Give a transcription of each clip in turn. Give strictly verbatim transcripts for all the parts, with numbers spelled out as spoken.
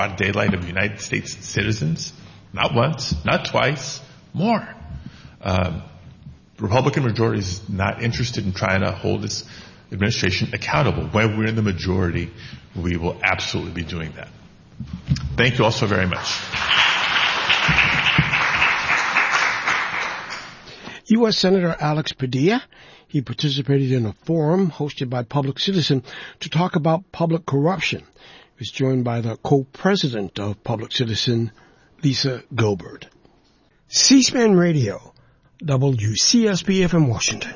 broad daylight of United States citizens. Not once, not twice, more. Um, Republican majority is not interested in trying to hold this administration accountable. When we're in the majority, we will absolutely be doing that. Thank you all so very much. U S Senator Alex Padilla, he participated in a forum hosted by Public Citizen to talk about public corruption. He was joined by the co-president of Public Citizen, Lisa Gilbert. C-SPAN Radio, W C S B F in Washington.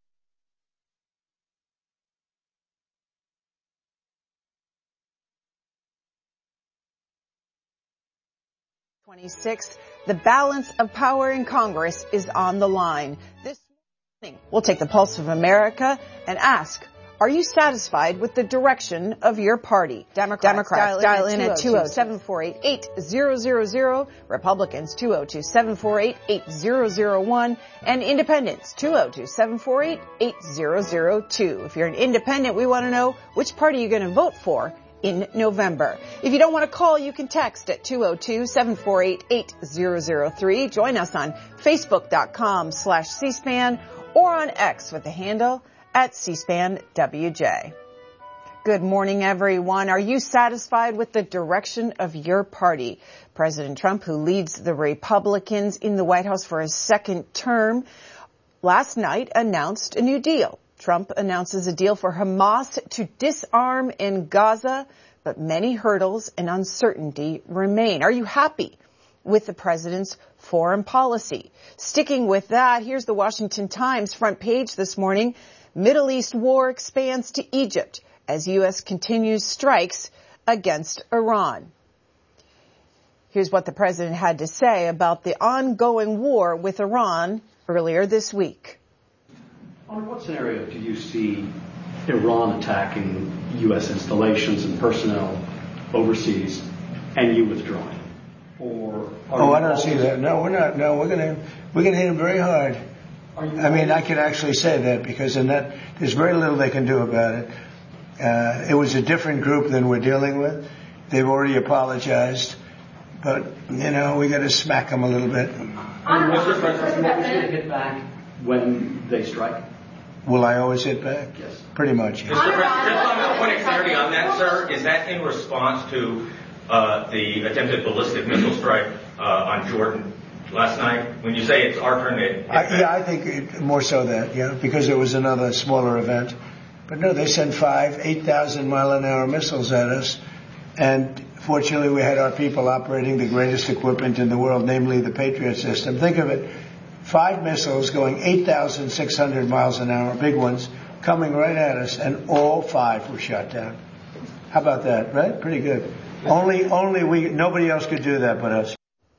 twenty-sixth, the balance of power in Congress is on the line. This morning, we'll take the pulse of America and ask, are you satisfied with the direction of your party? Democrats, Democrats dial, dial in at two oh two, seven four eight, eight thousand. Republicans two oh two, seven four eight, eight thousand one. And Independents two oh two, seven four eight, eight thousand two. If you're an independent, we want to know which party you're going to vote for in November. If you don't want to call, you can text at two oh two, seven four eight, eight thousand three. Join us on Facebook.com slash C-SPAN or on X with the handle at C-SPAN W J. Good morning, everyone. Are you satisfied with the direction of your party? President Trump, who leads the Republicans in the White House for his second term, last night announced a new deal. Trump announces a deal for Hamas to disarm in Gaza, but many hurdles and uncertainty remain. Are you happy with the president's foreign policy? Sticking with that, here's the Washington Times front page this morning. Middle East war expands to Egypt as U S continues strikes against Iran. Here's what the president had to say about the ongoing war with Iran earlier this week. Under what scenario do you see Iran attacking U S installations and personnel overseas and you withdrawing? Or oh, I don't see that. No, we're not. No, we're going to we're going to hit them very hard. I mean, I can actually say that because in that there's very little they can do about it. Uh, it was a different group than we're dealing with. They've already apologized, but you know we got to smack them a little bit. Mister President, what was going to hit back when they strike? Will I always hit back? Yes. Pretty much. Yes. Mister President, just on a point of clarity on that, sir, is that in response to uh, the attempted ballistic missile strike uh, on Jordan last night? When you say it's our turn to... I, yeah, I think it, more so that, yeah, because it was another smaller event. But no, they sent five, eight thousand mile an hour missiles at us. And fortunately, we had our people operating the greatest equipment in the world, namely the Patriot system. Think of it. Five missiles going eight thousand six hundred miles an hour, big ones, coming right at us, and all five were shot down. How about that, right? Pretty good. Only, only we, nobody else could do that but us.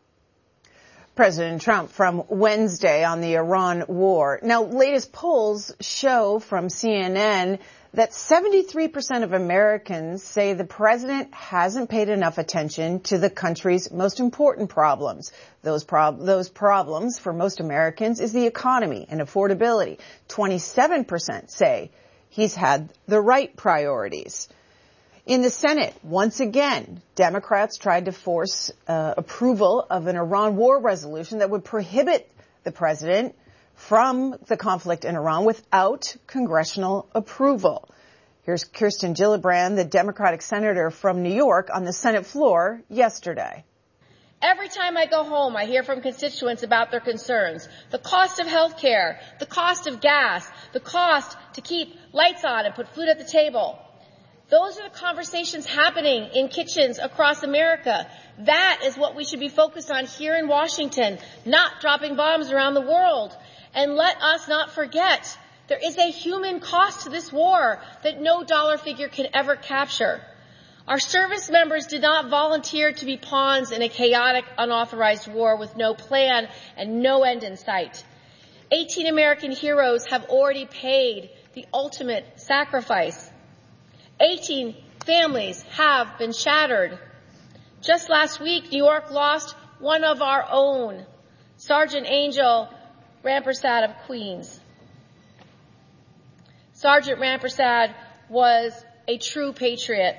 President Trump from Wednesday on the Iran war. Now, latest polls show from C N N that seventy-three percent of Americans say the president hasn't paid enough attention to the country's most important problems. Those, prob- those problems for most Americans is the economy and affordability. twenty-seven percent say he's had the right priorities. In the Senate, once again, Democrats tried to force uh, approval of an Iran war resolution that would prohibit the president from the conflict in Iran without congressional approval. Here's Kirsten Gillibrand, the Democratic senator from New York, on the Senate floor yesterday. Every time I go home, I hear from constituents about their concerns. The cost of health care, the cost of gas, the cost to keep lights on and put food at the table. Those are the conversations happening in kitchens across America. That is what we should be focused on here in Washington, not dropping bombs around the world. And let us not forget, there is a human cost to this war that no dollar figure can ever capture. Our service members did not volunteer to be pawns in a chaotic, unauthorized war with no plan and no end in sight. eighteen American heroes have already paid the ultimate sacrifice. eighteen families have been shattered. Just last week, New York lost one of our own, Sergeant Angel Rampersad of Queens. Sergeant Rampersad was a true patriot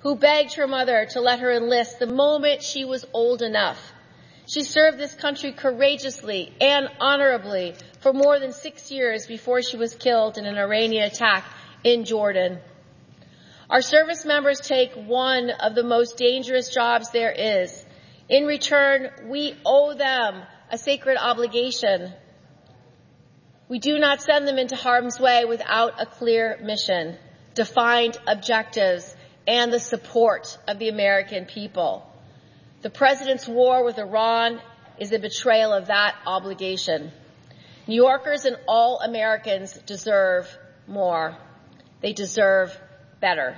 who begged her mother to let her enlist the moment she was old enough. She served this country courageously and honorably for more than six years before she was killed in an Iranian attack in Jordan. Our service members take one of the most dangerous jobs there is. In return, we owe them a sacred obligation. We do not send them into harm's way without a clear mission, defined objectives, and the support of the American people. The President's war with Iran is a betrayal of that obligation. New Yorkers and all Americans deserve more. They deserve better.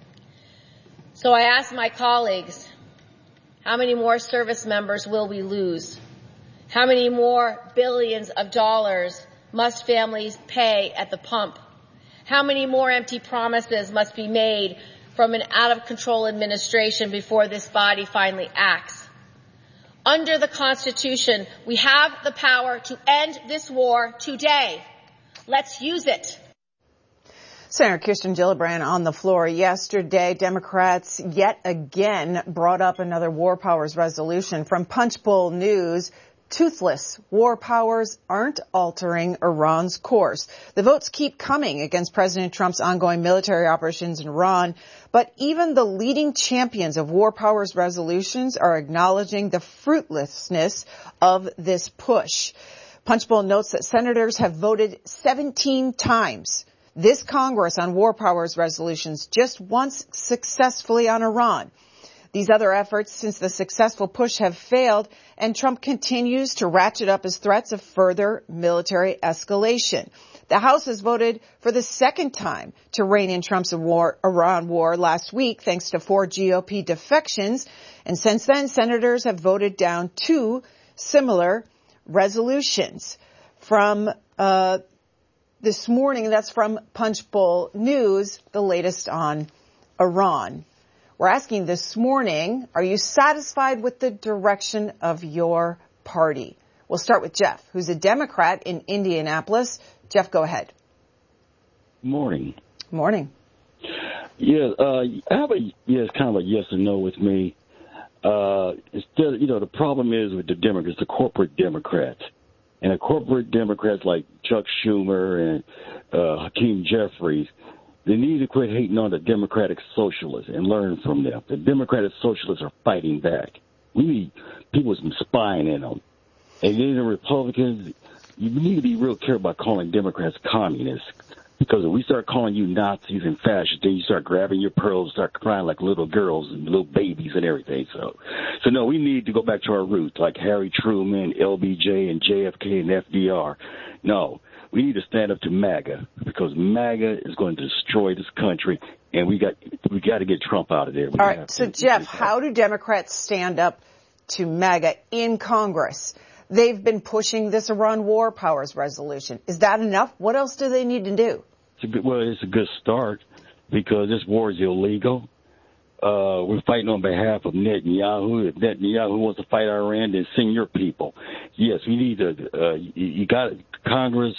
So I ask my colleagues, how many more service members will we lose? How many more billions of dollars must families pay at the pump? How many more empty promises must be made from an out-of-control administration before this body finally acts? Under the Constitution, we have the power to end this war today. Let's use it. Senator Kirsten Gillibrand on the floor yesterday. Democrats yet again brought up another war powers resolution from Punchbowl News. Toothless war powers aren't altering Iran's course. The votes keep coming against President Trump's ongoing military operations in Iran, but even the leading champions of war powers resolutions are acknowledging the fruitlessness of this push. Punchbowl notes that senators have voted seventeen times this Congress on war powers resolutions, just once successfully on Iran. These other efforts since the successful push have failed, and Trump continues to ratchet up his threats of further military escalation. The House has voted for the second time to rein in Trump's war, Iran war last week, thanks to four G O P defections. And since then, senators have voted down two similar resolutions. From uh, this morning, that's from Punchbowl News, the latest on Iran. We're asking this morning, are you satisfied with the direction of your party? We'll start with Jeff, who's a Democrat in Indianapolis. Jeff, go ahead. Morning. Morning. Yeah, uh, I have a, yeah, it's kind of a yes or no with me. Uh, instead, you know, the problem is with the Democrats, the corporate Democrats. And the corporate Democrats like Chuck Schumer and uh, Hakeem Jeffries, they need to quit hating on the Democratic Socialists and learn from them. The Democratic Socialists are fighting back. We need people with some spine in them. And then the Republicans, you need to be real careful about calling Democrats communists. Because if we start calling you Nazis and fascists, then you start grabbing your pearls, start crying like little girls and little babies and everything. So, so no, we need to go back to our roots, like Harry Truman, L B J, and J F K and F D R. No, we need to stand up to MAGA, because MAGA is going to destroy this country, and we got we got to get Trump out of there. We All right. So, Jeff, how do Democrats stand up to MAGA in Congress? They've been pushing this Iran war powers resolution. Is that enough? What else do they need to do? It's a good, well, it's a good start, because this war is illegal. Uh, we're fighting on behalf of Netanyahu. If Netanyahu wants to fight Iran, then send your people. Yes, we need to, uh, you, you got, Congress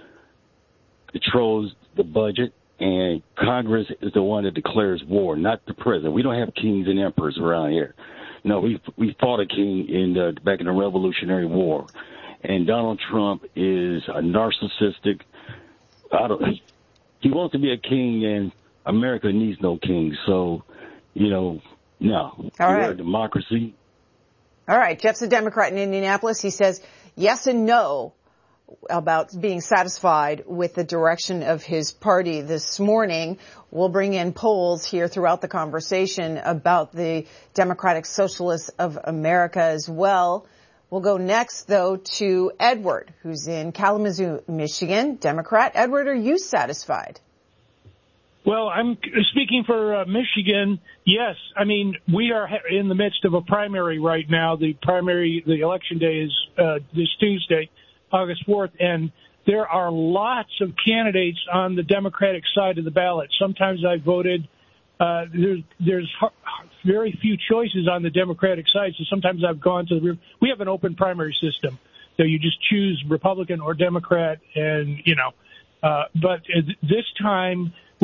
controls the budget, and Congress is the one that declares war, not the president. We don't have kings and emperors around here. No, we we fought a king in the, back in the Revolutionary War, and Donald Trump is a narcissistic. I don't. He wants to be a king, and America needs no king. So, you know, no. All right. We're a democracy. All right. Jeff's a Democrat in Indianapolis. He says yes and no about being satisfied with the direction of his party this morning. We'll bring in polls here throughout the conversation about the Democratic Socialists of America as well. We'll go next, though, to Edward, who's in Kalamazoo, Michigan, Democrat. Edward, are you satisfied? Well, I'm speaking for uh, Michigan. Yes. I mean, we are in the midst of a primary right now. The primary, the election day is uh, this Tuesday, August fourth, and there are lots of candidates on the Democratic side of the ballot. Sometimes I voted. Uh, there's, there's very few choices on the Democratic side, so sometimes I've gone to the – we have an open primary system, so you just choose Republican or Democrat, and, you know. Uh, but this time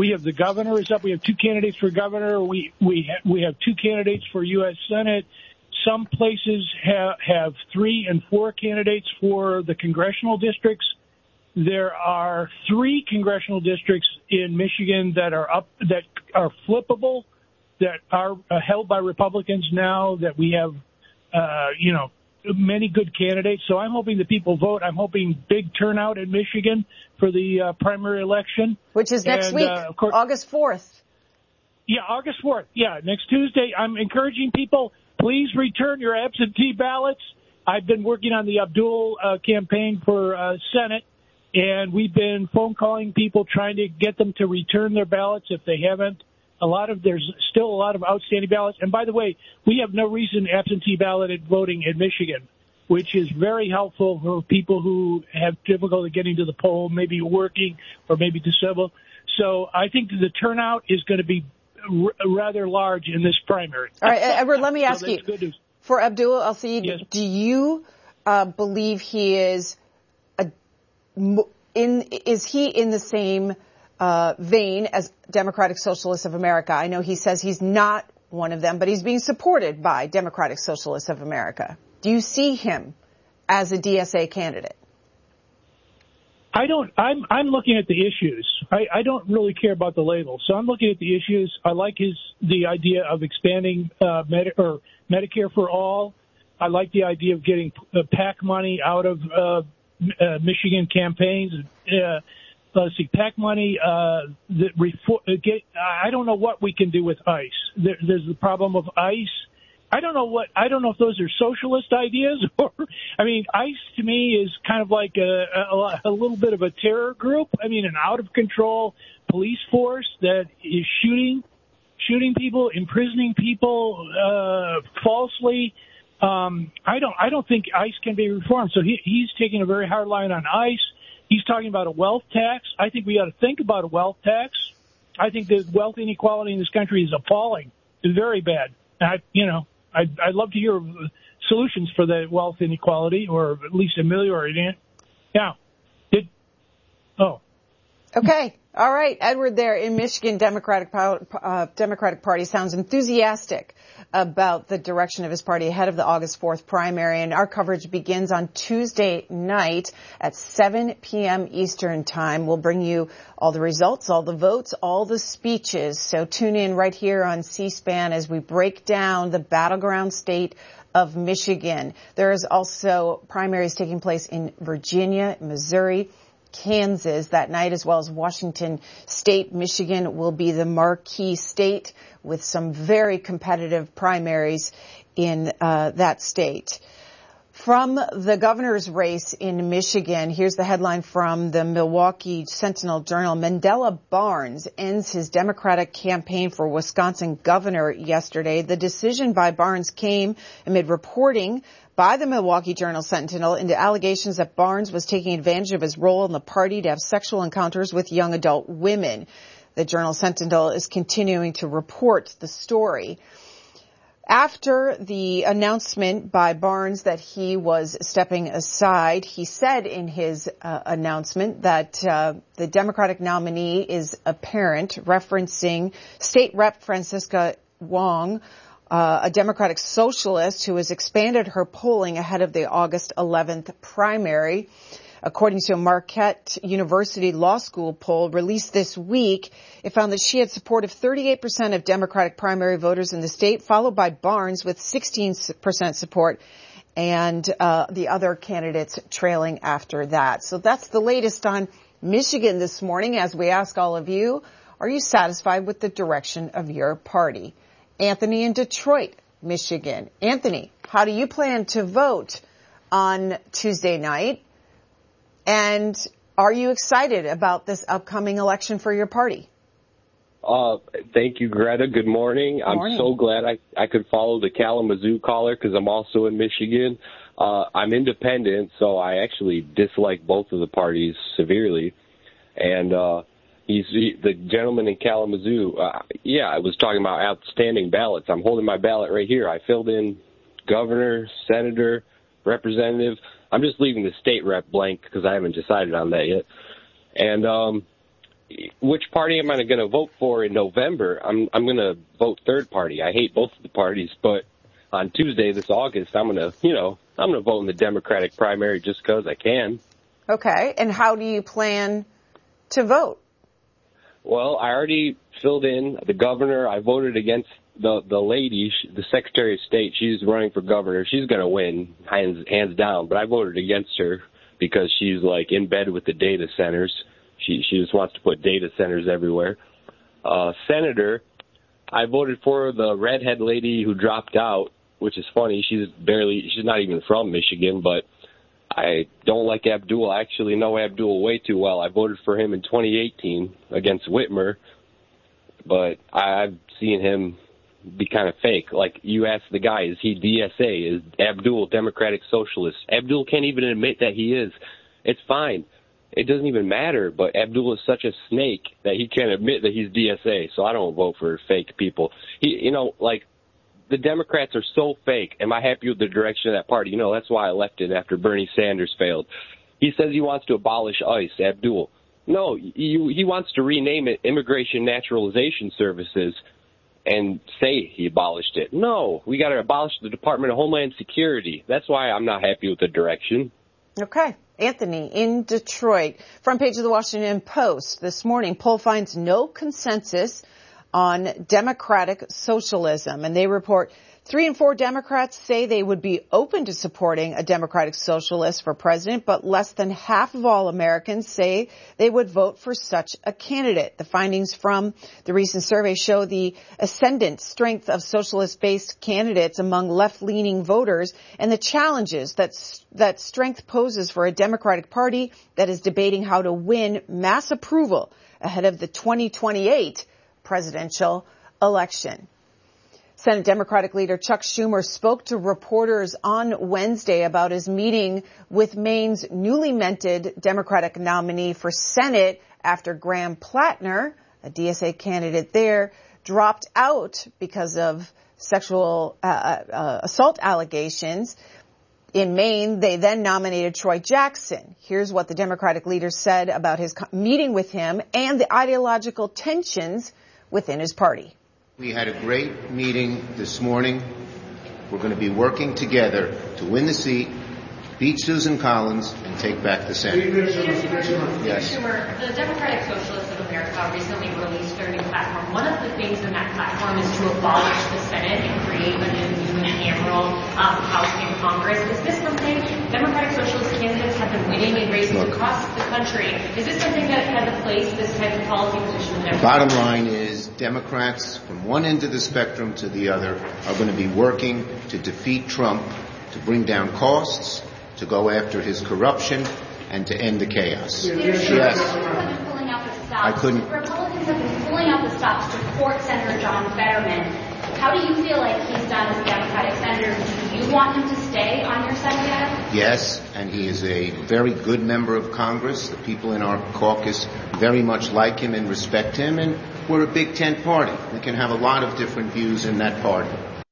We have the governor is up. We have two candidates for governor. We we ha- we have two candidates for U S Senate. Some places have have three and four candidates for the congressional districts. There are three congressional districts in Michigan that are up that are flippable, that are uh, held by Republicans now. That we have, uh, you know, many good candidates. So I'm hoping that people vote. I'm hoping big turnout in Michigan for the uh, primary election, which is next and, week, uh, of course, August fourth. Yeah, August fourth. Yeah, next Tuesday. I'm encouraging people, please return your absentee ballots. I've been working on the Abdul uh, campaign for uh, Senate, and we've been phone calling people trying to get them to return their ballots if they haven't. A lot of there's still a lot of outstanding ballots. And by the way, we have no reason absentee balloted voting in Michigan, which is very helpful for people who have difficulty getting to the poll, maybe working or maybe disabled. So I think the turnout is going to be r- rather large in this primary. All right, Edward, let me ask so you, for Abdul El-Sayed, yes. do you uh, believe he is a, in, is he in the same Uh, vein as Democratic Socialists of America? I know he says he's not one of them, but he's being supported by Democratic Socialists of America. Do you see him as a D S A candidate? I don't. I'm I'm looking at the issues. I, I don't really care about the label. So I'm looking at the issues. I like his the idea of expanding uh, Medi- or Medicare for all. I like the idea of getting uh, PAC money out of uh, uh, Michigan campaigns. Uh, Let's see, PAC money, uh, the refor- get, I don't know what we can do with ICE. There, there's the problem of ICE. I don't know what, I don't know if those are socialist ideas or, I mean, ICE to me is kind of like a, a, a little bit of a terror group. I mean, an out of control police force that is shooting, shooting people, imprisoning people, uh, falsely. Um, I don't, I don't think ICE can be reformed. So he, he's taking a very hard line on ICE. He's talking about a wealth tax. I think we ought to think about a wealth tax. I think the wealth inequality in this country is appalling. It's very bad. I, you know, I'd, I'd love to hear solutions for the wealth inequality, or at least ameliorating it. Yeah. Did, oh. Okay. All right. Edward there in Michigan, Democratic uh, Democratic Party sounds enthusiastic about the direction of his party ahead of the August fourth primary. And our coverage begins on Tuesday night at seven p.m. Eastern time. We'll bring you all the results, all the votes, all the speeches. So tune in right here on C-SPAN as we break down the battleground state of Michigan. There is also primaries taking place in Virginia, Missouri, Kansas that night, as well as Washington State. Michigan will be the marquee state with some very competitive primaries in uh, that state. From the governor's race in Michigan, here's the headline from the Milwaukee Sentinel-Journal. Mandela Barnes ends his Democratic campaign for Wisconsin governor yesterday. The decision by Barnes came amid reporting by the Milwaukee Journal-Sentinel into allegations that Barnes was taking advantage of his role in the party to have sexual encounters with young adult women. The Journal-Sentinel is continuing to report the story. After the announcement by Barnes that he was stepping aside, he said in his uh, announcement that uh, the Democratic nominee is a parent, referencing State Rep Francisca Wong, Uh, a Democratic socialist who has expanded her polling ahead of the August eleventh primary. According to a Marquette University Law School poll released this week, it found that she had support of thirty-eight percent of Democratic primary voters in the state, followed by Barnes with sixteen percent support, and uh, the other candidates trailing after that. So that's the latest on Michigan this morning. As we ask all of you, are you satisfied with the direction of your party? Anthony in Detroit, Michigan. Anthony, how do you plan to vote on Tuesday night? And are you excited about this upcoming election for your party? Uh, thank you, Greta. Good morning. Good I'm morning. so glad I, I could follow the Kalamazoo caller because I'm also in Michigan. Uh, I'm independent, so I actually dislike both of the parties severely. And uh, he's he, the gentleman in Kalamazoo, uh, yeah, I was talking about outstanding ballots. I'm holding my ballot right here. I filled in governor, senator, representative. I'm just leaving the state rep blank because I haven't decided on that yet. And, um, which party am I going to vote for in November? I'm I'm going to vote third party. I hate both of the parties, but on Tuesday this August, I'm going to, you know, I'm going to vote in the Democratic primary just because I can. Okay. And how do you plan to vote? Well, I already filled in the governor. I voted against the the lady, the Secretary of State. She's running for governor. She's going to win, hands hands down. But I voted against her because she's like in bed with the data centers. She she just wants to put data centers everywhere. Uh, Senator, I voted for the redhead lady who dropped out, which is funny. She's barely, she's not even from Michigan, but I don't like Abdul. I actually know Abdul way too well. I voted for him in twenty eighteen against Whitmer, but I've seen him be kind of fake. Like, you ask the guy, is he D S A? Is Abdul Democratic Socialist? Abdul can't even admit that he is. It's fine. It doesn't even matter, but Abdul is such a snake that he can't admit that he's D S A, so I don't vote for fake people. He, you know, like, the Democrats are so fake. Am I happy with the direction of that party? You know, that's why I left it after Bernie Sanders failed. He says he wants to abolish ICE, Abdul. No, he, he wants to rename it Immigration Naturalization Services and say he abolished it. No, we got to abolish the Department of Homeland Security. That's why I'm not happy with the direction. Okay. Anthony in Detroit. Front page of the Washington Post this morning. Poll finds no consensus on democratic socialism. And they report three in four Democrats say they would be open to supporting a democratic socialist for president, but less than half of all Americans say they would vote for such a candidate. The findings from the recent survey show the ascendant strength of socialist-based candidates among left-leaning voters and the challenges that that strength poses for a Democratic Party that is debating how to win mass approval ahead of the twenty twenty-eight presidential election. Senate Democratic leader Chuck Schumer spoke to reporters on Wednesday about his meeting with Maine's newly minted Democratic nominee for Senate after Graham Plattner, a D S A candidate there, dropped out because of sexual uh, uh, assault allegations. In Maine, they then nominated Troy Jackson. Here's what the Democratic leader said about his meeting with him and the ideological tensions within his party. We had a great meeting this morning. We're going to be working together to win the seat, beat Susan Collins, and take back the Senate. Yes. Schumer, the Democratic Socialists of America recently released their new platform. One of the things in that platform is to abolish the Senate and create a new unicameral um, House and Congress. Is this something Democratic Socialist candidates have been winning in races Look, across the country? Is this something that has a place, this type of policy position? The bottom line is Democrats from one end of the spectrum to the other are going to be working to defeat Trump, to bring down costs, to go after his corruption, and to end the chaos. Yes. yes. I couldn't. Republicans have been pulling out the stops to court Senator John Fetterman. How do you feel like he's done as a Democratic senator? Do you want him to stay on your Senate? Yes, and he is a very good member of Congress. The people in our caucus very much like him and respect him, and we're a big tent party. We can have a lot of different views in that party.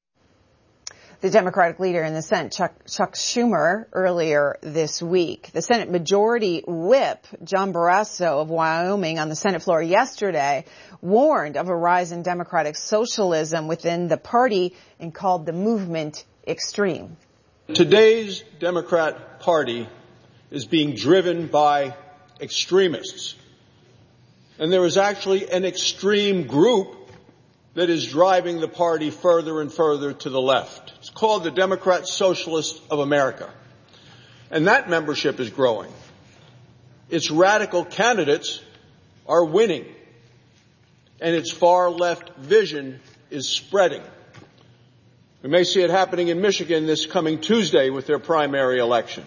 The Democratic leader in the Senate, Chuck, Chuck Schumer, earlier this week. The Senate Majority Whip, John Barrasso of Wyoming, on the Senate floor yesterday, warned of a rise in democratic socialism within the party and called the movement extreme. Today's Democrat Party is being driven by extremists. And there is actually an extreme group that is driving the party further and further to the left. It's called the Democrat Socialists of America. And that membership is growing. Its radical candidates are winning. And its far left vision is spreading. We may see it happening in Michigan this coming Tuesday with their primary election.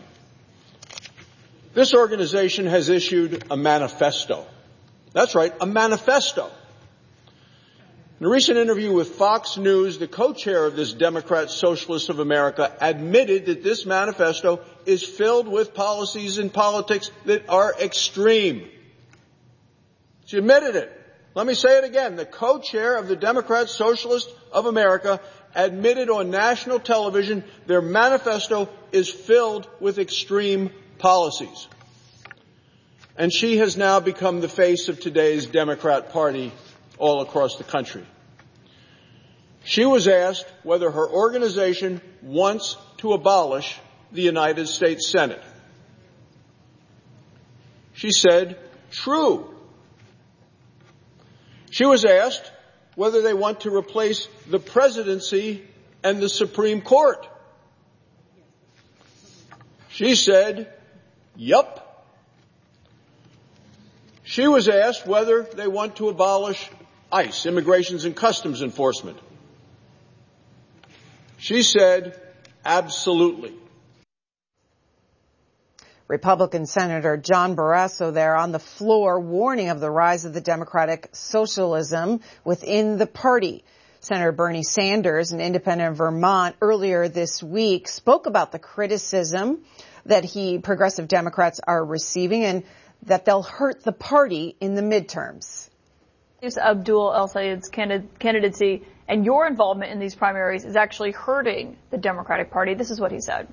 This organization has issued a manifesto. That's right, a manifesto. In a recent interview with Fox News, the co-chair of this Democrat Socialists of America admitted that this manifesto is filled with policies and politics that are extreme. She admitted it. Let me say it again. The co-chair of the Democrat Socialists of America admitted on national television their manifesto is filled with extreme policies. and she has now become the face of today's Democrat Party all across the country. She was asked whether her organization wants to abolish the United States Senate. She said, true. She was asked whether they want to replace the presidency and the Supreme Court. She said, yup. She was asked whether they want to abolish ICE, Immigration and Customs Enforcement. She said, absolutely. Republican Senator John Barrasso there on the floor warning of the rise of the Democratic socialism within the party. Senator Bernie Sanders, an independent of Vermont, earlier this week spoke about the criticism that he, progressive Democrats are receiving and that they'll hurt the party in the midterms. Abdul El-Sayed's candidacy and your involvement in these primaries is actually hurting the Democratic Party. This is what he said.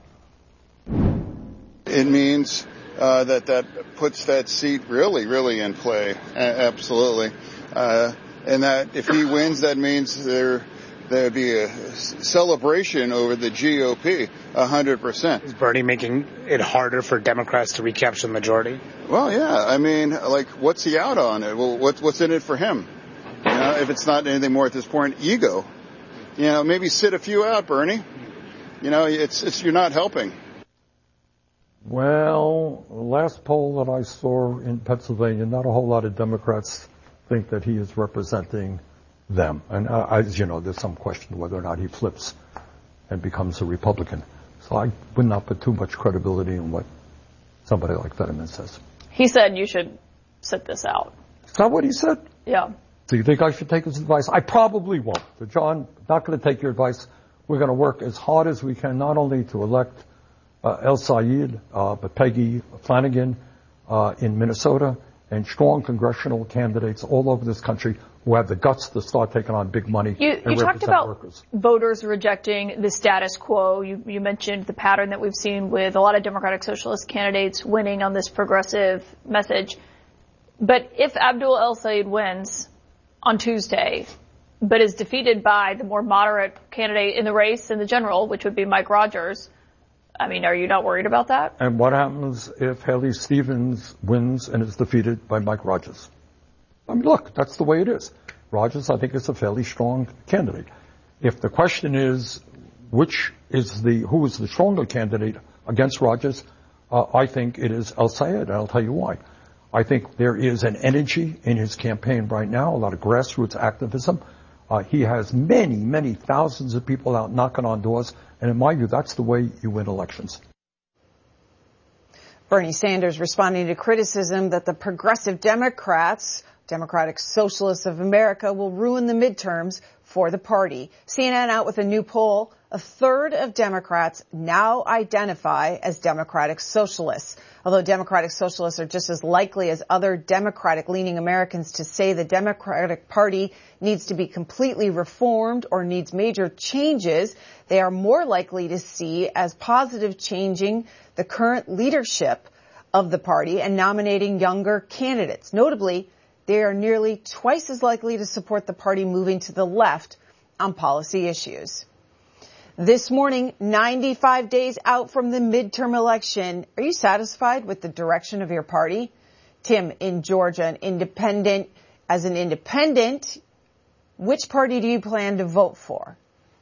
It means uh, that that puts that seat really, really in play. A- absolutely. Uh, and that if he wins, that means there there'd be a celebration over the G O P, one hundred percent. Is Bernie making it harder for Democrats to recapture the majority? Well, yeah. I mean, like, what's he out on? Well, what's, what's in it for him? You know, if it's not anything more at this point, ego. You know, maybe sit a few out, Bernie. You know, it's, it's you're not helping. Well, last poll that I saw in Pennsylvania, not a whole lot of Democrats think that he is representing them. And uh, as you know, there's some question whether or not he flips and becomes a Republican. So I would not put too much credibility in what somebody like Fetterman says. He said you should sit this out. Is that what he said? Yeah. Do you think I should take his advice? I probably won't. But John, not going to take your advice. We're going to work as hard as we can, not only to elect uh, El-Sayed, uh, but Peggy Flanagan uh, in Minnesota, and strong congressional candidates all over this country who have the guts to start taking on big money you, and you talked about workers. Voters rejecting the status quo. You, you mentioned the pattern that we've seen with a lot of Democratic Socialist candidates winning on this progressive message. But if Abdul El-Sayed wins on Tuesday, but is defeated by the more moderate candidate in the race in the general, which would be Mike Rogers, I mean, are you not worried about that? And what happens if Haley Stevens wins and is defeated by Mike Rogers? I mean, look, that's the way it is. Rogers, I think, is a fairly strong candidate. If the question is which is the who is the stronger candidate against Rogers, uh, I think it is El-Sayed, and I'll tell you why. I think there is an energy in his campaign right now, a lot of grassroots activism. Uh, he has many, many thousands of people out knocking on doors, and in my view, that's the way you win elections. Bernie Sanders responding to criticism that the progressive Democrats, Democratic Socialists of America, will ruin the midterms for the party. C N N out with a new poll. A third of Democrats now identify as Democratic Socialists. Although Democratic Socialists are just as likely as other Democratic-leaning Americans to say the Democratic Party needs to be completely reformed or needs major changes, they are more likely to see as positive changing the current leadership of the party and nominating younger candidates. Notably, they are nearly twice as likely to support the party moving to the left on policy issues. This morning, ninety-five days out from the midterm election, are you satisfied with the direction of your party? Tim in Georgia, an independent. As an independent, which party do you plan to vote for?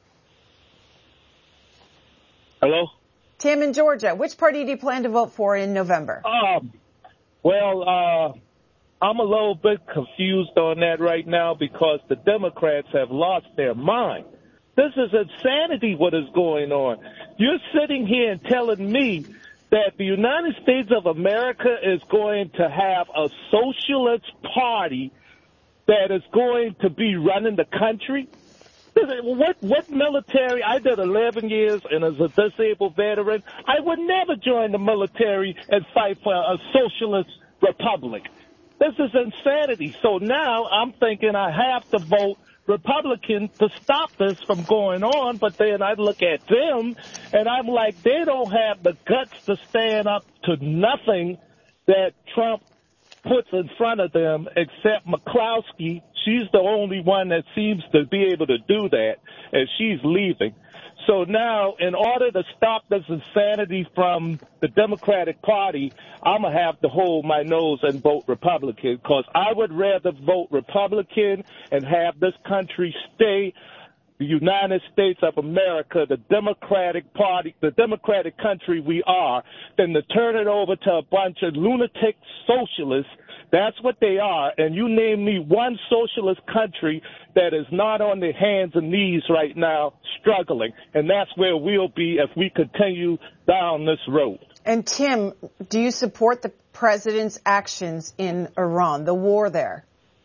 Hello? Tim in Georgia, which party do you plan to vote for in November? Um, well, uh, I'm a little bit confused on that right now because the Democrats have lost their mind. This is insanity what is going on. You're sitting here and telling me that the United States of America is going to have a socialist party that is going to be running the country? What, what military? I did eleven years and as a disabled veteran, I would never join the military and fight for a socialist republic. This is insanity. So now I'm thinking I have to vote Republican to stop this from going on, but then I look at them and I'm like, they don't have the guts to stand up to nothing that Trump puts in front of them except McCloskey. She's the only one that seems to be able to do that, and she's leaving. So now, in order to stop this insanity from the Democratic Party, I'm going to have to hold my nose and vote Republican, because I would rather vote Republican and have this country stay the United States of America, the Democratic Party, the Democratic country we are, than to turn it over to a bunch of lunatic socialists. That's what they are. And you name me one socialist country that is not on their hands and knees right now struggling. And that's where we'll be if we continue down this road. And Tim, do you support the president's actions in Iran, the war there?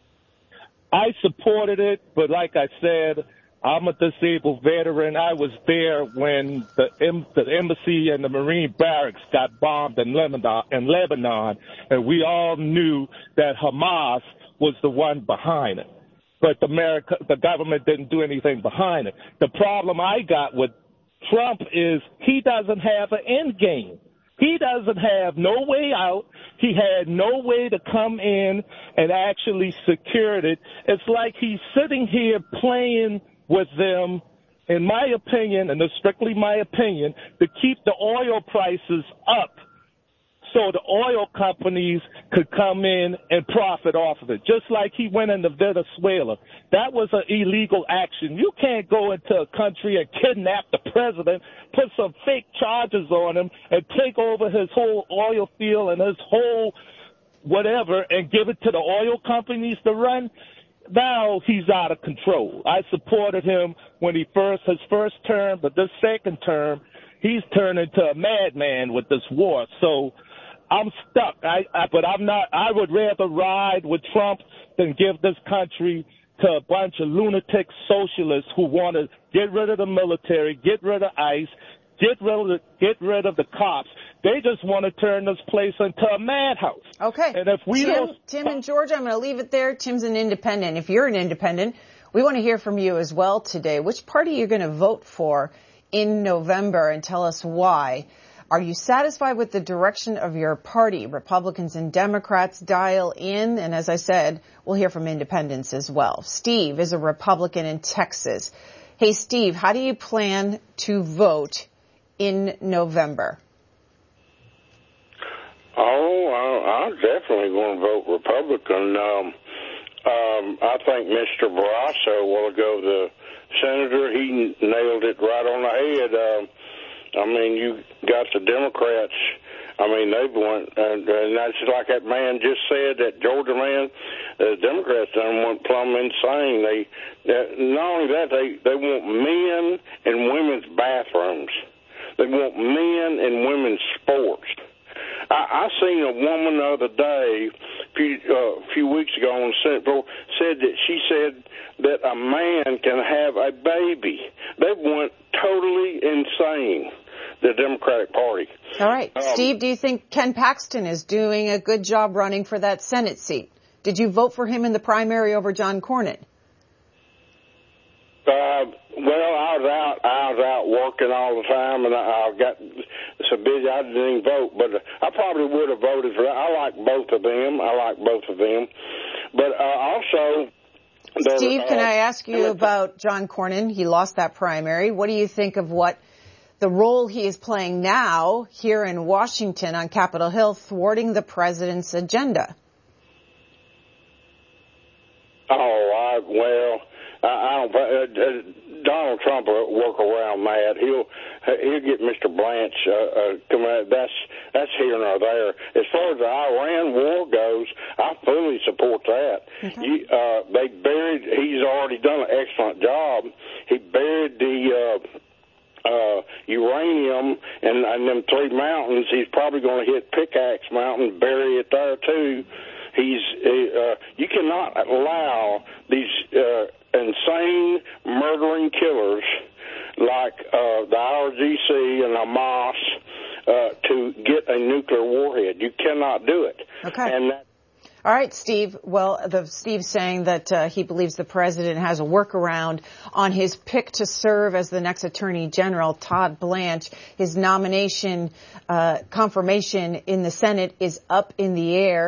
I supported it, but like I said, I'm a disabled veteran. I was there when the, em- the embassy and the Marine barracks got bombed in Lebanon, in Lebanon, and we all knew that Hamas was the one behind it. But the, America, the government didn't do anything behind it. The problem I got with Trump is he doesn't have an end game. He doesn't have no way out. He had no way to come in and actually secure it. It's like he's sitting here playing with them, in my opinion, and it's strictly my opinion, to keep the oil prices up so the oil companies could come in and profit off of it, just like he went into Venezuela. That was an illegal action. You can't go into a country and kidnap the president, put some fake charges on him, and take over his whole oil field and his whole whatever and give it to the oil companies to run. Now he's out of control. I supported him when he first, his first term, but this second term, he's turned into a madman with this war. So I'm stuck. I, I, but I'm not, I would rather ride with Trump than give this country to a bunch of lunatic socialists who want to get rid of the military, get rid of ICE, get rid of the, get rid of the cops. They just want to turn this place into a madhouse. Okay. And if we Tim, don't... Tim and Georgia, I'm going to leave it there. Tim's an independent. If you're an independent, we want to hear from you as well today. Which party are you going to vote for in November, and tell us why? Are you satisfied with the direction of your party? Republicans and Democrats dial in. And as I said, we'll hear from independents as well. Steve is a Republican in Texas. Hey, Steve, how do you plan to vote in November? Oh, I'm definitely going to vote Republican. Um, um, I think Mister Barrasso, a while ago, the senator, he nailed it right on the head. Uh, I mean, you got the Democrats. I mean, they've went, and, and that's like that man just said, that Georgia man, the Democrats done went plumb insane. They, they not only that, they, they want men in women's bathrooms. They want men in women's sports. I, I seen a woman the other day, a few, uh, few weeks ago on the Senate floor, said that she said that a man can have a baby. They went totally insane, the Democratic Party. All right. Um, Steve, do you think Ken Paxton is doing a good job running for that Senate seat? Did you vote for him in the primary over John Cornyn? Uh, well, I was out. I was out working all the time, and I, I got so busy I didn't even vote. But I probably would have voted for. I like both of them. I like both of them. But uh, also, there, Steve, can uh, I ask you about John Cornyn? He lost that primary. What do you think of what the role he is playing now here in Washington on Capitol Hill, thwarting the president's agenda? Oh, I well. I, I don't. Uh, Donald Trump will work around that. He'll he'll get Mister Blanche. Uh, uh, come out. That's that's here nor there. As far as the Iran war goes, I fully support that. Okay. You, uh, they buried. He's already done an excellent job. He buried the uh, uh, uranium in, in them three mountains. He's probably going to hit Pickaxe Mountain, bury it there too. He's. Uh, you cannot allow these. Uh, insane murdering killers like uh, the I R G C and Hamas uh, to get a nuclear warhead. You cannot do it. Okay. And that All right, Steve. Well, the, Steve's saying that uh, he believes the president has a workaround on his pick to serve as the next attorney general, Todd Blanche. His nomination uh, confirmation in the Senate is up in the air.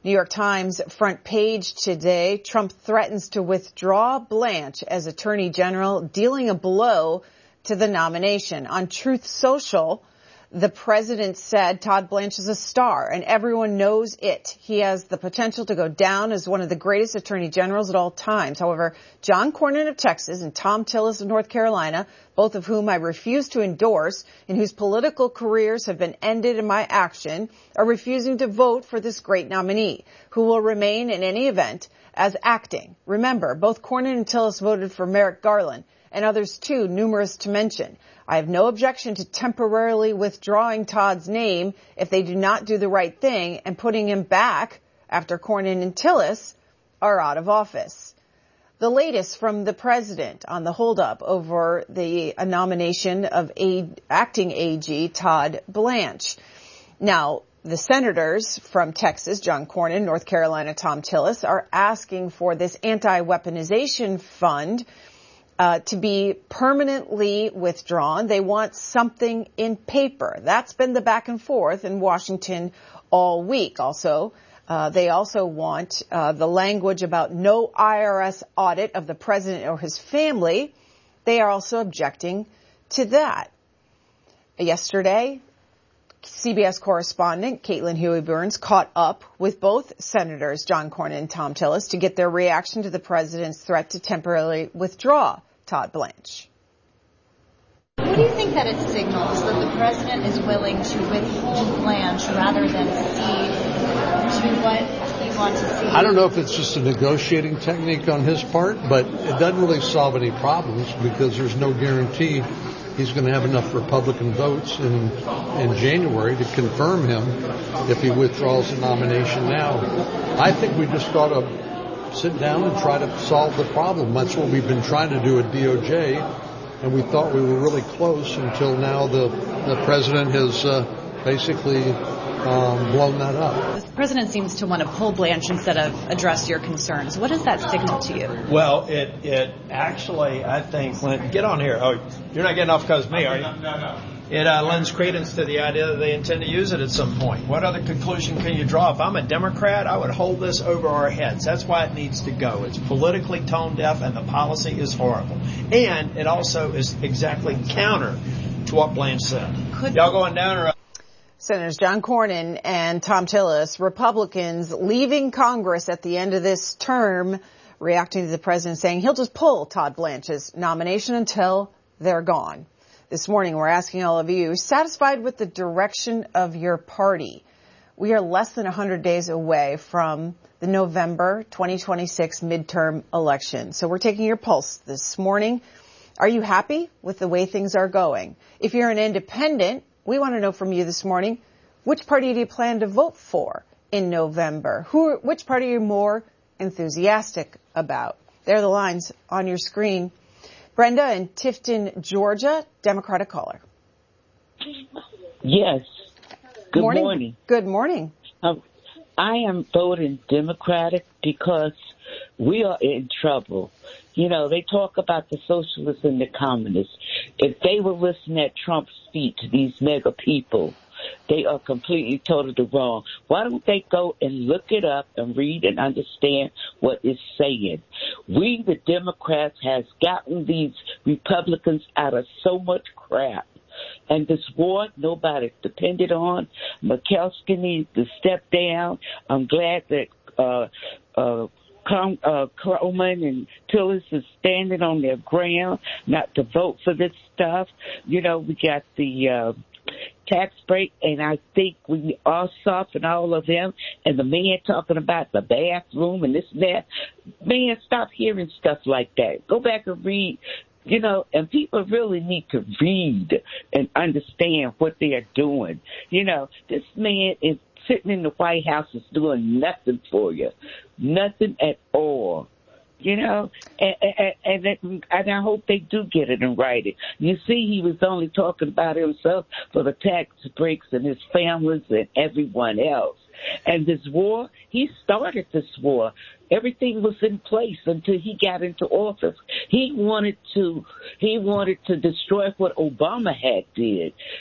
New York Times front page today, Trump threatens to withdraw Blanche as Attorney General, dealing a blow to the nomination. On Truth Social, the president said Todd Blanche is a star and everyone knows it. He has the potential to go down as one of the greatest attorney generals at all times. However, John Cornyn of Texas and Thom Tillis of North Carolina, both of whom I refuse to endorse and whose political careers have been ended in my action, are refusing to vote for this great nominee, who will remain in any event as acting. Remember, both Cornyn and Tillis voted for Merrick Garland, and others too, numerous to mention. I have no objection to temporarily withdrawing Todd's name if they do not do the right thing and putting him back after Cornyn and Tillis are out of office. The latest from the president on the holdup over the nomination of a, acting A G Todd Blanche. Now, the senators from Texas, John Cornyn, North Carolina, Thom Tillis, are asking for this anti-weaponization fund Uh, to be permanently withdrawn. They want something in paper. That's been the back and forth in Washington all week. Also, uh, they also want uh, the language about no I R S audit of the president or his family. They are also objecting to that. Yesterday, C B S correspondent Caitlin Huey-Burns caught up with both senators, John Cornyn and Thom Tillis, to get their reaction to the president's threat to temporarily withdraw Todd Blanche. What do you think that it signals that the president is willing to withhold Blanche rather than cede to what he wants to see? I don't know if it's just a negotiating technique on his part, but it doesn't really solve any problems because there's no guarantee he's going to have enough Republican votes in in January to confirm him if he withdraws the nomination now. I think we just ought to sit down and try to solve the problem. That's what we've been trying to do at D O J, and we thought we were really close until now the, the president has uh, basically um, blown that up. The president seems to want to pull Blanche instead of address your concerns. What does that signal to you? Well, it it actually, I think, Lynn, get on here. Oh, you're not getting off because of me, are you? No, no, no. It uh, lends credence to the idea that they intend to use it at some point. What other conclusion can you draw? If I'm a Democrat, I would hold this over our heads. That's why it needs to go. It's politically tone deaf, and the policy is horrible. And it also is exactly counter to what Blanche said. Could Y'all going down or up? Senators John Cornyn and Thom Tillis, Republicans leaving Congress at the end of this term, reacting to the president saying he'll just pull Todd Blanche's nomination until they're gone. This morning, we're asking all of you, satisfied with the direction of your party? We are less than one hundred days away from the November twenty twenty-six midterm election. So we're taking your pulse this morning. Are you happy with the way things are going? If you're an independent, we want to know from you this morning, which party do you plan to vote for in November? Who, which party are you more enthusiastic about? There are the lines on your screen. Brenda in Tifton, Georgia, Democratic caller. Yes. Good morning. morning. Good morning. Um, I am voting Democratic because we are in trouble. You know, they talk about the socialists and the communists. If they were listening at Trump's speech, these mega people, they are completely, totally wrong. Why don't they go and look it up and read and understand what it's saying? We, the Democrats, has gotten these Republicans out of so much crap. And this war, nobody depended on. McCaskill needs to step down. I'm glad that uh, uh, Com, uh, Croman and Tillis is standing on their ground not to vote for this stuff. You know, we got the uh, tax break, and I think we all soften all of them. And the man talking about the bathroom and this and that. Man, stop hearing stuff like that. Go back and read. You know, and people really need to read and understand what they are doing. You know, this man is sitting in the White House is doing nothing for you. Nothing at all. You know, and, and, and, and I hope they do get it in writing. You see, he was only talking about himself for the tax breaks and his families and everyone else. And this war, he started this war. Everything was in place until he got into office. He wanted to, he wanted to destroy what Obama had did.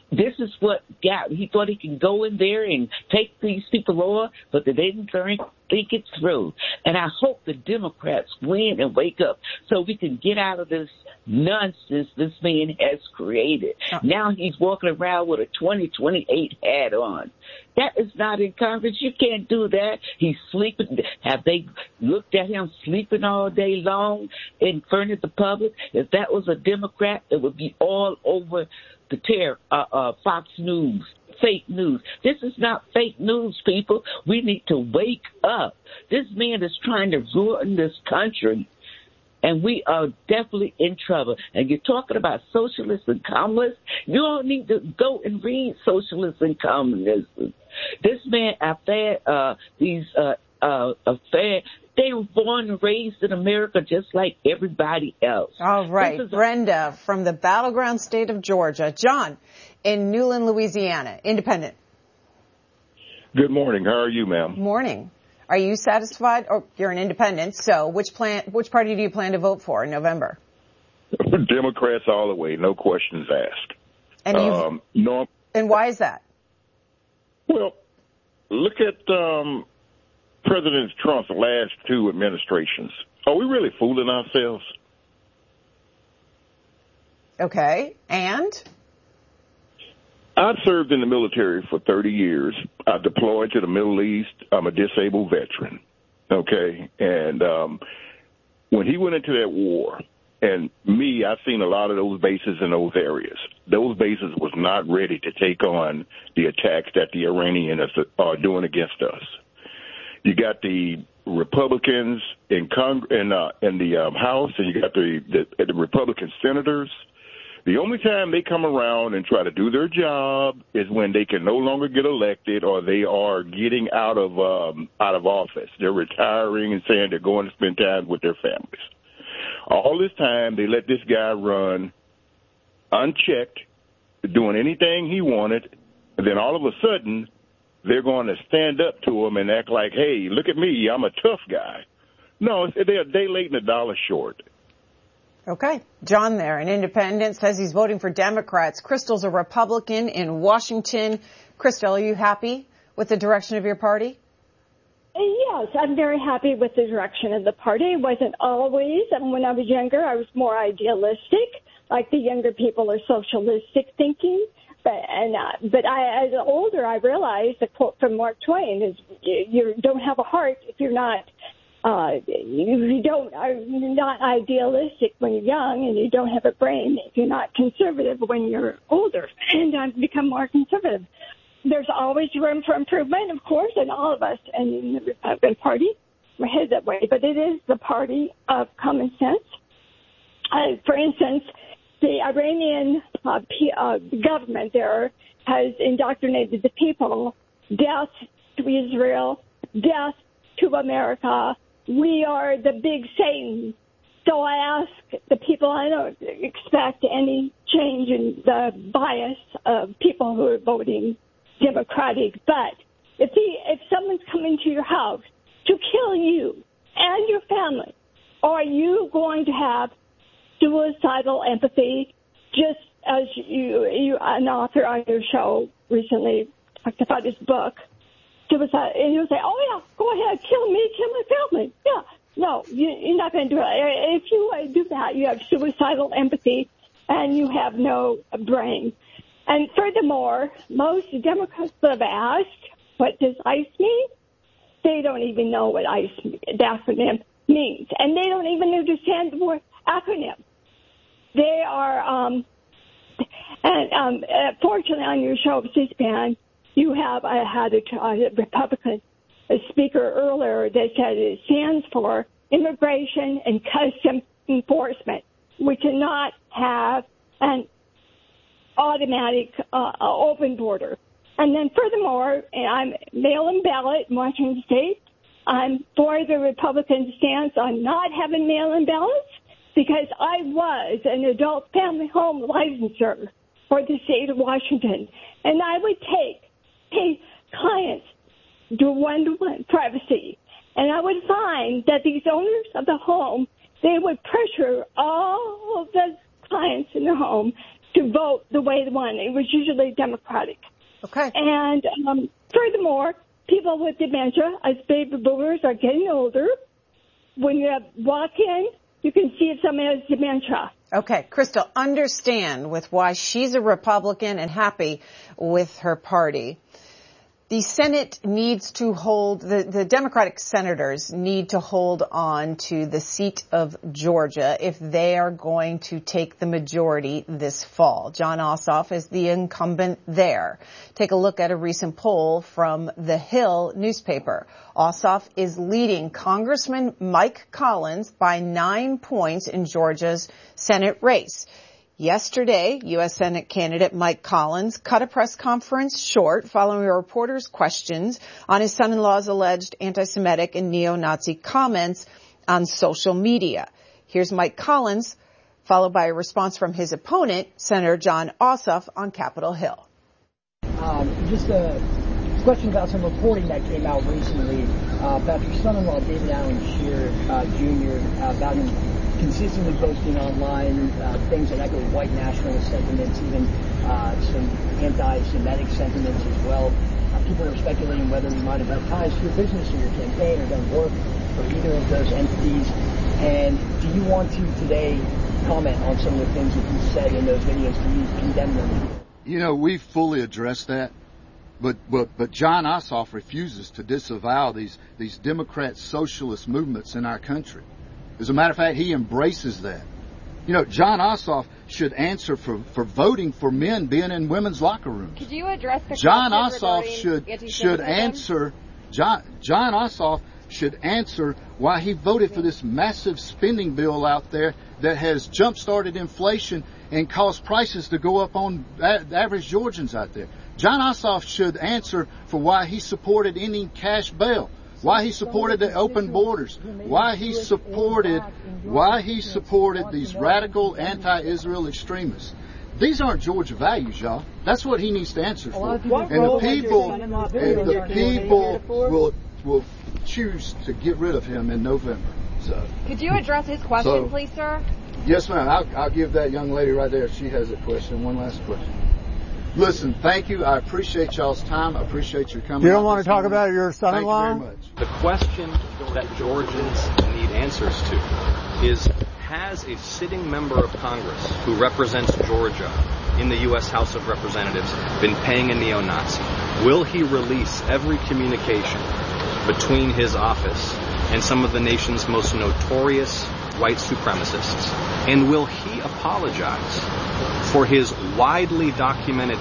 this is what got, he thought he could go in there and take these people on, but they didn't think, think it through. And I hope the Democrats win and wake up so we can get out of this nonsense this man has created. Oh. Now he's walking around with a twenty twenty-eight hat on. That is not in Congress. You can't do that. He's sleeping. Have they looked at him sleeping all day long in front of the public? If that was a Democrat, it would be all over the tear, uh, uh, Fox News, fake news. This is not fake news, people. We need to wake up. This man is trying to ruin this country, and we are definitely in trouble. And you're talking about socialists and communists. You don't need to go and read socialists and communism. This man, after uh, these uh, uh, affairs, they were born and raised in America just like everybody else. All right. Brenda from the battleground state of Georgia. John in Newland, Louisiana. Independent. Good morning. How are you, ma'am? Morning. Are you satisfied? Or you're an independent, so which plan, which party do you plan to vote for in November? Democrats all the way, no questions asked. And, um, no, and why is that? Well, look at um, President Trump's last two administrations. Are we really fooling ourselves? Okay, and? I served in the military for thirty years. I deployed to the Middle East. I'm a disabled veteran, okay? And um, when he went into that war, and me, I've seen a lot of those bases in those areas. Those bases was not ready to take on the attacks that the Iranians are doing against us. You got the Republicans in Cong- in, uh, in the um, House, and you got the, the, the Republican senators. The only time they come around and try to do their job is when they can no longer get elected or they are getting out of um, out of office. They're retiring and saying they're going to spend time with their families. All this time, they let this guy run unchecked, doing anything he wanted, and then all of a sudden, they're going to stand up to him and act like, hey, look at me, I'm a tough guy. No, they're a day late and a dollar short. Okay. John there, an independent, says he's voting for Democrats. Crystal's a Republican in Washington. Crystal, are you happy with the direction of your party? Yes, I'm very happy with the direction of the party. It wasn't always. And when I was younger, I was more idealistic, like the younger people are socialistic thinking. But and uh, but I, as older, I realized the quote from Mark Twain is, "You don't have a heart if you're not." Uh, you don't are not idealistic when you're young, and you don't have a brain if you're not conservative when you're older. And I've become more conservative. There's always room for improvement, of course, in all of us and in the Republican Party. We're headed that way, but it is the party of common sense. Uh, for instance, the Iranian uh, P- uh, government there has indoctrinated the people: death to Israel, death to America. We are the big Satan. So I ask the people, I don't expect any change in the bias of people who are voting Democratic, but if the, if someone's coming to your house to kill you and your family, are you going to have suicidal empathy? Just as you, you an author on your show recently talked about his book, suicide, and you'll say, oh, yeah, go ahead, kill me, kill my family. Yeah, no, you, you're not going to do it. If you do that, you have suicidal empathy, and you have no brain. And furthermore, most Democrats that have asked, what does ICE mean? They don't even know what ICE, the acronym, means. And they don't even understand the word acronym. They are, um, and um, fortunately on your show, C-SPAN, you have, I had a, a Republican a speaker earlier that said it stands for Immigration and Customs Enforcement. We cannot have an automatic uh, open border. And then furthermore, I'm mail-in ballot in Washington State. I'm for the Republican stance on not having mail-in ballots because I was an adult family home licensor for the state of Washington. And I would take pay clients do one-to-one privacy. And I would find that these owners of the home, they would pressure all of the clients in the home to vote the way they wanted. It was usually Democratic. Okay. And um, furthermore, people with dementia, as baby boomers are getting older, when you walk in, you can see if someone has dementia. Okay, Crystal, understand with why she's a Republican and happy with her party. The Senate needs to hold, the, the Democratic senators need to hold on to the seat of Georgia if they are going to take the majority this fall. Jon Ossoff is the incumbent there. Take a look at a recent poll from The Hill newspaper. Ossoff is leading Congressman Mike Collins by nine points in Georgia's Senate race. Yesterday, U S Senate candidate Mike Collins cut a press conference short following a reporter's questions on his son-in-law's alleged anti-Semitic and neo-Nazi comments on social media. Here's Mike Collins, followed by a response from his opponent, Senator Jon Ossoff, on Capitol Hill. Um, just a question about some reporting that came out recently uh, about your son-in-law, David Allen Scheer, uh, Junior, uh, about him consistently posting online uh, things that echo white nationalist sentiments, even uh, some anti-Semitic sentiments as well. Uh, people are speculating whether he might have had ties to your business or your campaign or done work for either of those entities. And do you want to today comment on some of the things that he said in those videos? Do you condemn them? You know, we fully addressed that. But, but, but Jon Ossoff refuses to disavow these, these Democrat socialist movements in our country. As a matter of fact, he embraces that. You know, Jon Ossoff should answer for, for voting for men being in women's locker rooms. Could you address the Jon Ossoff should should answer. Jon Jon Ossoff should answer why he voted for this massive spending bill out there that has jump-started inflation and caused prices to go up on a- average Georgians out there. Jon Ossoff should answer for why he supported ending cash bail, why he supported the open borders, why he supported why he supported these radical anti-Israel extremists. These aren't Georgia values, y'all. That's what he needs to answer for. And the people and the people will will choose to get rid of him in November. So could you address his question, so, please, sir? Yes, ma'am. I'll, I'll give that young lady right there, if she has a question, one last question. Listen, thank you. I appreciate y'all's time. I appreciate your coming. You don't want to talk about your son-in-law? Thank you very much. The question that Georgians need answers to is, has a sitting member of Congress who represents Georgia in the U S House of Representatives been paying a neo-Nazi? Will he release every communication between his office and some of the nation's most notorious white supremacists? And will he apologize for his widely documented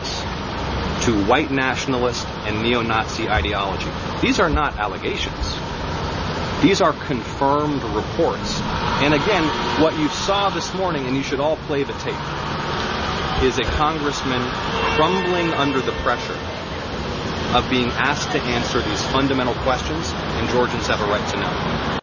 ties to white nationalist and neo-Nazi ideology? These are not allegations. These are confirmed reports. And again, what you saw this morning, and you should all play the tape, is a congressman crumbling under the pressure of being asked to answer these fundamental questions, and Georgians have a right to know.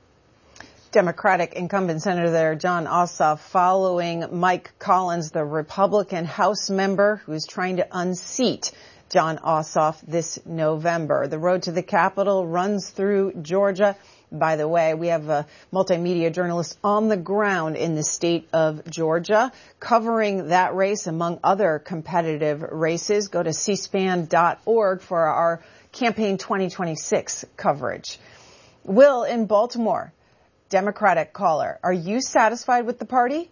Democratic incumbent Senator Jon Ossoff following Mike Collins, the Republican House member who's trying to unseat Jon Ossoff this November. The road to the Capitol runs through Georgia. By the way, we have a multimedia journalist on the ground in the state of Georgia covering that race among other competitive races. Go to c span dot org for our campaign twenty twenty-six coverage. Will, in Baltimore, Democratic caller, are you satisfied with the party?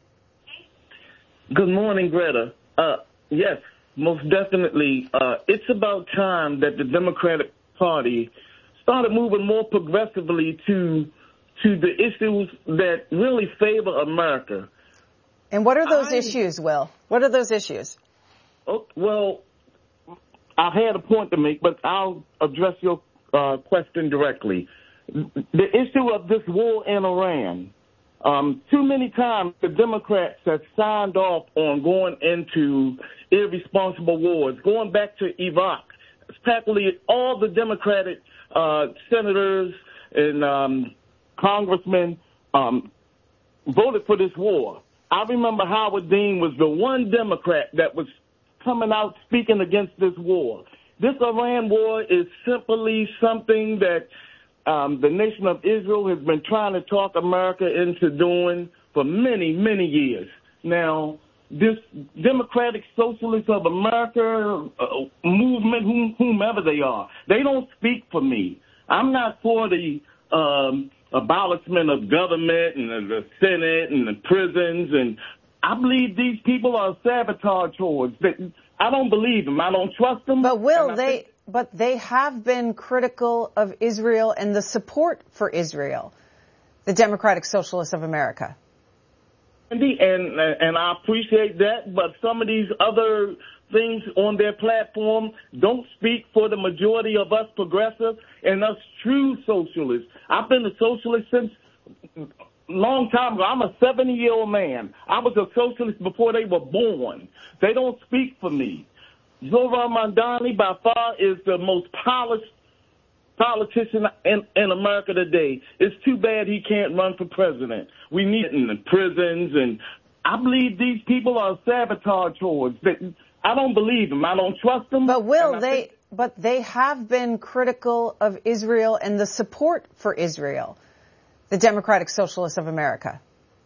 Good morning, Greta. Uh, yes, most definitely. Uh, it's about time that the Democratic Party started moving more progressively to to the issues that really favor America. And what are those I, issues, Will? What are those issues? Oh, well, I've had a point to make, but I'll address your uh, question directly. The issue of this war in Iran. Um, too many times the Democrats have signed off on going into irresponsible wars, going back to Iraq. Practically all the Democratic uh, senators and um, congressmen um, voted for this war. I remember Howard Dean was the one Democrat that was coming out speaking against this war. This Iran war is simply something that um, the nation of Israel has been trying to talk America into doing for many, many years. Now, this Democratic Socialists of America uh, movement, whom, whomever they are. They don't speak for me. I'm not for the um, abolishment of government and the Senate and the prisons, and I believe these people are sabotage hordes. I don't believe them. I don't trust them. But Will, they think- but they have been critical of Israel and the support for Israel, the Democratic Socialists of America. And and I appreciate that, but some of these other things on their platform don't speak for the majority of us progressives and us true socialists. I've been a socialist since a long time ago. I'm a seventy-year-old man. I was a socialist before they were born. They don't speak for me. Zohran Mamdani, by far, is the most polished politician in, in America today. It's too bad he can't run for president. We need it in the prisons, and I believe these people are sabotage hordes. They, I don't believe them. I don't trust them. But Will, they think- but they have been critical of Israel and the support for Israel, the Democratic Socialists of America.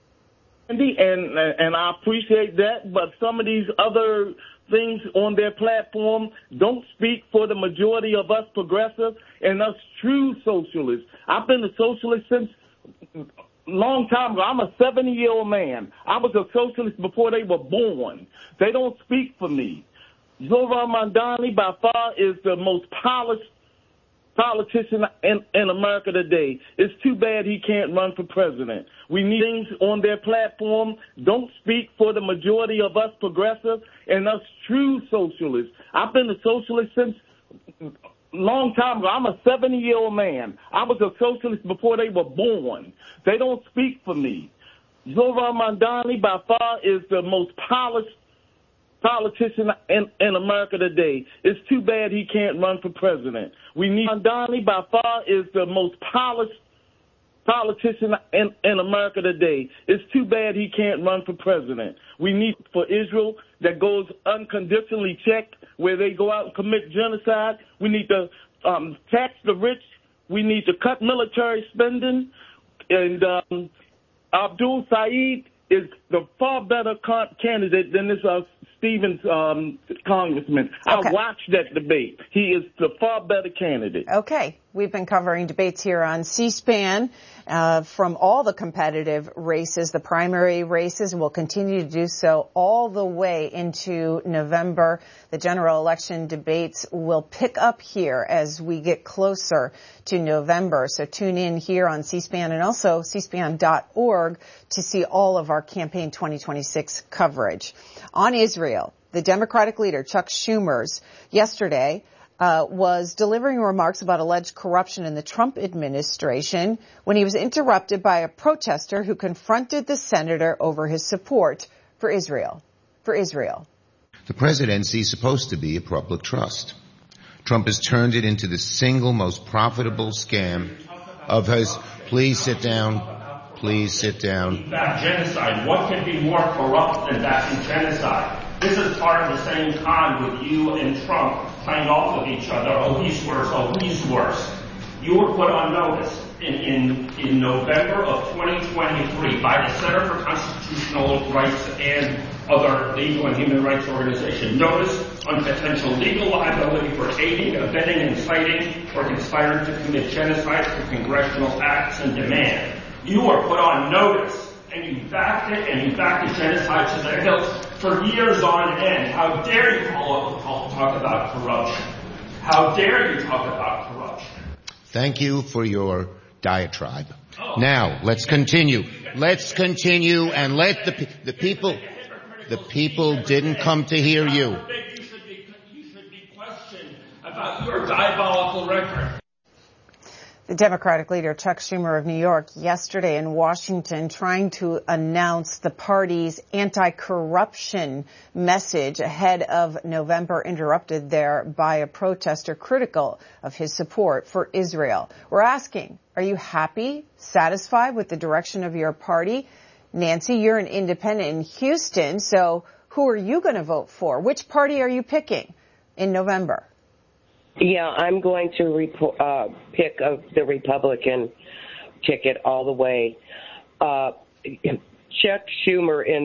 And and I appreciate that, but some of these other things on their platform don't speak for the majority of us progressives and us true socialists. I've been a socialist since a long time ago. I'm a seventy-year-old man. I was a socialist before they were born. They don't speak for me. Zohran Mamdani, by far, is the most polished politician in, in America today. It's too bad he can't run for president. We need things on their platform don't speak for the majority of us progressives and us true socialists. I've been a socialist since a long time ago. I'm a seventy-year-old man. I was a socialist before they were born. They don't speak for me. Zohran Mamdani, by far, is the most polished politician in, in America today. It's too bad he can't run for president. We need Mamdani, by far, is the most polished politician in, in America today. It's too bad he can't run for president. We need for Israel that goes unconditionally checked, where they go out and commit genocide. We need to um, tax the rich. We need to cut military spending. And um, Abdul Saeed is the far better con- candidate than this uh, Stevens um, congressman. Okay. I watched that debate. He is the far better candidate. Okay. We've been covering debates here on C-SPAN uh, from all the competitive races, the primary races, and we'll continue to do so all the way into November. The general election debates will pick up here as we get closer to November. So tune in here on C-SPAN and also c span dot org to see all of our campaign twenty twenty-six coverage. On Israel, the Democratic leader, Chuck Schumer's, yesterday Uh, was delivering remarks about alleged corruption in the Trump administration when he was interrupted by a protester who confronted the senator over his support for Israel. For Israel. The presidency is supposed to be a public trust. Trump has turned it into the single most profitable scam of his. Please sit down. Please sit down. That genocide. What could be more corrupt than that genocide? This is part of the same time with you and Trump playing off of each other. Oh, he's worse. Oh, he's worse. You were put on notice in, in, in November of twenty twenty-three by the Center for Constitutional Rights and other legal and human rights organizations. Notice on potential legal liability for aiding, abetting, inciting, or conspiring to commit genocide for congressional acts and demand. You were put on notice, and you backed it, and you backed the genocide to the hills for years on end. How dare you call, call, talk about corruption? How dare you talk about corruption? Thank you for your diatribe. Oh. Now, let's continue. Let's continue and let the the people, the people didn't come to hear you. You should be, you should be questioned about your diabolical record. The Democratic leader, Chuck Schumer of New York, yesterday in Washington trying to announce the party's anti-corruption message ahead of November, interrupted there by a protester critical of his support for Israel. We're asking, are you happy, satisfied with the direction of your party? Nancy, you're an independent in Houston, so who are you going to vote for? Which party are you picking in November? Yeah, I'm going to rep- uh, pick uh, the Republican ticket all the way. Uh, Chuck Schumer in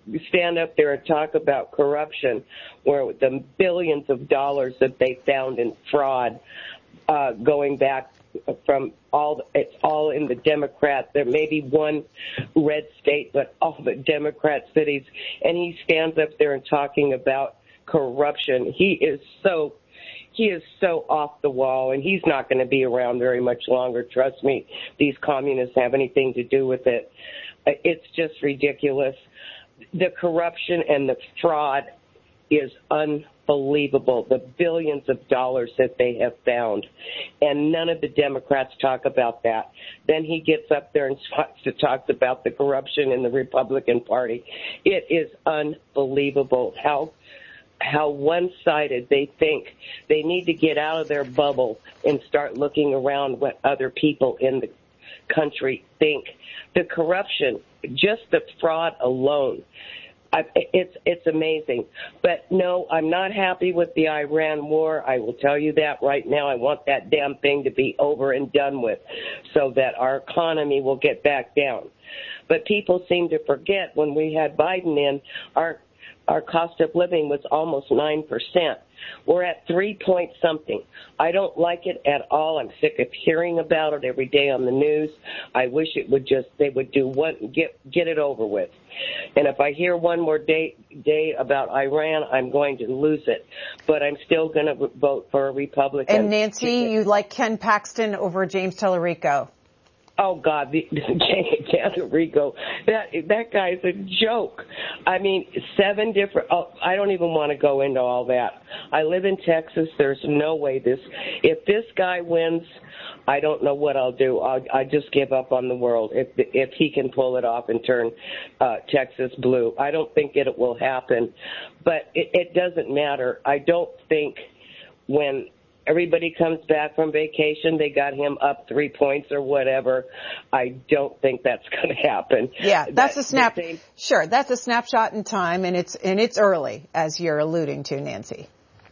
stand up there and talk about corruption, where the billions of dollars that they found in fraud uh, going back from all, it's all in the Democrat. There may be one red state, but all the Democrat cities. And he stands up there and talking about corruption. He is so, he is so off the wall, and he's not going to be around very much longer. Trust me, these communists have anything to do with it. It's just ridiculous. The corruption and the fraud is unbelievable, the billions of dollars that they have found. And none of the Democrats talk about that. Then he gets up there and talks about the corruption in the Republican Party. It is unbelievable how how one-sided they think. They need to get out of their bubble and start looking around what other people in the country think. The corruption, just the fraud alone, I, it's it's amazing. But no, I'm not happy with the Iran war. I will tell you that right now. I want that damn thing to be over and done with so that our economy will get back down. But people seem to forget when we had Biden in, our our cost of living was almost nine percent. We're at three point something. I don't like it at all. I'm sick of hearing about it every day on the news. I wish it would just, they would do one, get get it over with. And if I hear one more day, day about Iran, I'm going to lose it. But I'm still going to vote for a Republican. And Nancy, you like Ken Paxton over James Tallarico? Oh, God, the, Tallarico, that that guy's a joke. I mean, seven different, oh, I don't even want to go into all that. I live in Texas. There's no way this, if this guy wins, I don't know what I'll do. I'll, I just give up on the world if if he can pull it off and turn uh, Texas blue. I don't think it will happen, but it, it doesn't matter. I don't think when everybody comes back from vacation, they got him up three points or whatever. I don't think that's going to happen. Yeah, that's that, a snap. Same, sure, that's a snapshot in time, and it's and it's early, as you're alluding to, Nancy.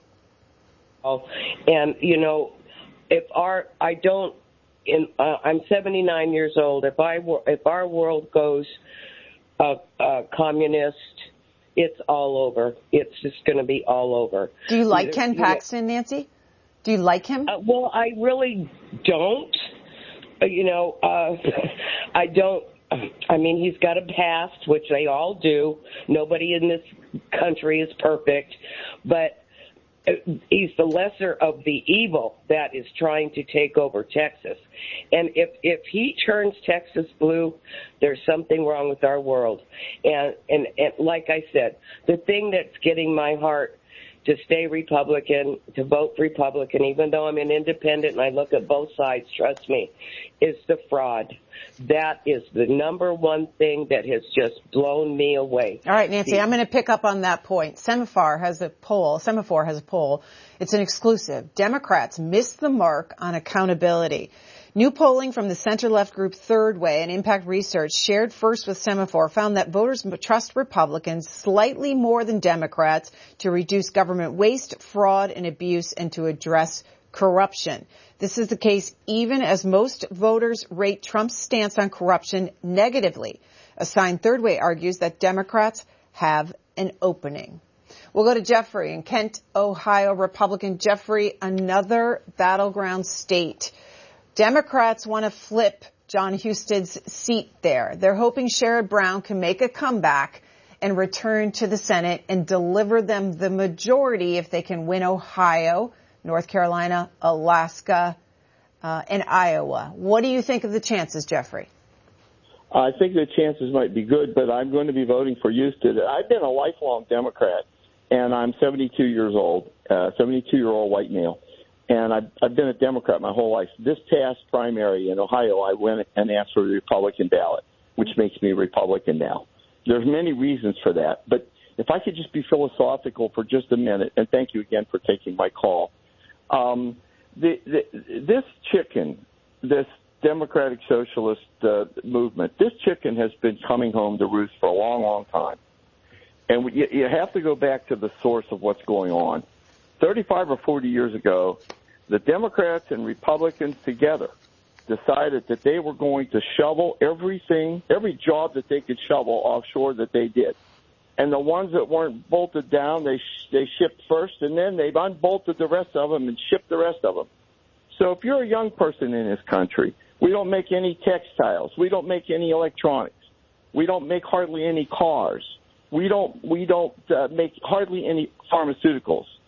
Oh, and you know, if our I don't, in uh, I'm seventy-nine years old. If I if our world goes uh, uh, communist, it's all over. It's just going to be all over. Do you like Either, Ken Paxton, Nancy? Do you like him? Uh, well, I really don't. Uh, you know, uh, I don't. I mean, he's got a past, which they all do. Nobody in this country is perfect. But he's the lesser of the evil that is trying to take over Texas. And if if he turns Texas blue, there's something wrong with our world. And, and, and like I said, the thing that's getting my heart to stay Republican, to vote Republican, even though I'm an independent and I look at both sides, trust me, is the fraud. That is the number one thing that has just blown me away. All right, Nancy, I'm going to pick up on that point. Semaphore has a poll. Semaphore has a poll. It's an exclusive. Democrats missed the mark on accountability. New polling from the center-left group Third Way and Impact Research, shared first with Semaphore, found that voters trust Republicans slightly more than Democrats to reduce government waste, fraud, and abuse, and to address corruption. This is the case even as most voters rate Trump's stance on corruption negatively. A sign Third Way argues that Democrats have an opening. We'll go to Jeffrey in Kent, Ohio. Republican Jeffrey, another battleground state. Democrats want to flip John Huston's seat there. They're hoping Sherrod Brown can make a comeback and return to the Senate and deliver them the majority if they can win Ohio, North Carolina, Alaska, uh, and Iowa. What do you think of the chances, Jeffrey? I think the chances might be good, but I'm going to be voting for Huston. I've been a lifelong Democrat, and I'm seventy-two years old, uh, seventy-two-year-old white male. And I've, I've been a Democrat my whole life. This past primary in Ohio, I went and asked for the Republican ballot, which makes me a Republican now. There's many reasons for that. But if I could just be philosophical for just a minute, and thank you again for taking my call. Um, the, the, this chicken, this Democratic Socialist uh, movement, this chicken has been coming home to roost for a long, long time. And you, you have to go back to the source of what's going on. thirty-five or forty years ago, the Democrats and Republicans together decided that they were going to shovel everything, every job that they could shovel offshore that they did. and the ones that weren't bolted down, they sh- they shipped first, and then they've unbolted the rest of them and shipped the rest of them. So if you're a young person in this country, we don't make any textiles, we don't make any electronics, we don't make hardly any cars, we don't we don't uh, make hardly any pharmaceuticals.